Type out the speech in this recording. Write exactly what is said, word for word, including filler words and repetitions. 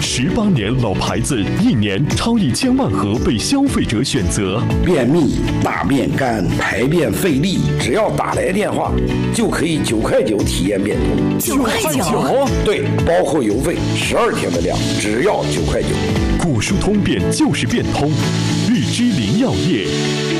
十八年老牌子，一年超一千万盒被消费者选择。 便秘、大便干、排便费力，只要打来电话，就可以九块九体验变通。 九块九？ 对，包括邮费，十二天的量，只要九块九。 果蔬通便就是变通，日之林药业。